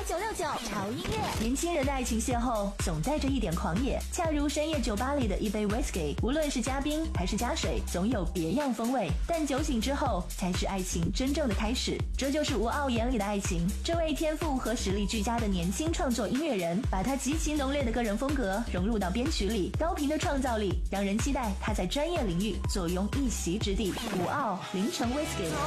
969潮音乐。 年轻人的爱情邂逅总带着一点狂野，恰如深夜酒吧里的一杯 whisky， 无论是加冰还是加水，总有别样风味。但酒醒之后，才是爱情真正的开始。这就是吴傲眼里的爱情。这位天赋和实力俱佳的年轻创作音乐人，把他极其浓烈的个人风格融入到编曲里，高频的创造力让人期待他在专业领域坐拥一席之地。吴傲凌晨 whisky。